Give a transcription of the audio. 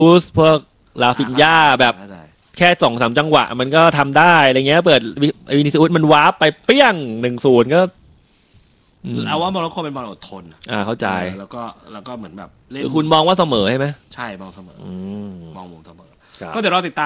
อุสพวกลาฟินญาแบบแค่2-3จังหวะมันก็ทำได้อะไรเงี้ยเปิดวินิซิอุสมันวาร์ปไปเปี้ยง 1-0 ก็เอาว่าโมร็อกโกเป็นบอลอดทนเข้าใจแล้วก็เหมือนแบบเล่นคุณมองว่าเสมอใช่ไหมใช่มองเสมอมองเสมอก็ก็เดี๋ยวเราติดตาม